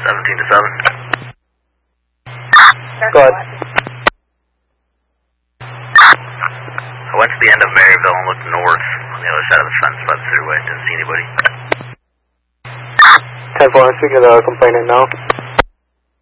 17 to 7. Go ahead. I went to the end of Maryville and looked north on the other side of the fence by the thruway. Didn't see anybody. 10-4, I'm speaking to the complainant now.